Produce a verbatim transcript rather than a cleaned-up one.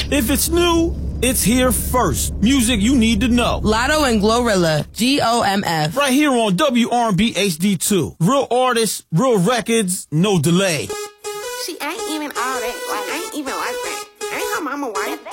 If it's new, it's here first. Music you need to know. Lotto and Glorilla, G O M F. Right here on W R and B H D two. Real artists, real records, no delay. See, I ain't even all that. Like, I ain't even like that. I ain't her mama wife.